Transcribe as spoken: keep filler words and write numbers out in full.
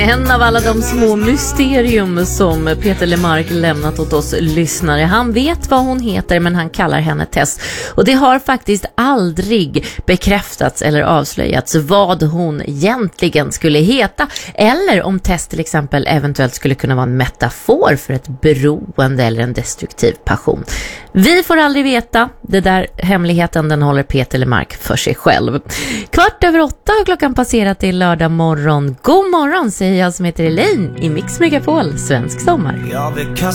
En av alla de små mysterium som Peter Lemark lämnat åt oss lyssnare. Han vet vad hon heter, men han kallar henne Tess. Och det har faktiskt aldrig bekräftats eller avslöjats vad hon egentligen skulle heta. Eller om Tess till exempel eventuellt skulle kunna vara en metafor för ett beroende eller en destruktiv passion. Vi får aldrig veta. Det där hemligheten, den håller Peter Lemark för sig själv. Kvart över åtta har klockan passerat till lördag morgon. God morgon säger jag som heter Elaine i Mix Megapol Svensk sommar.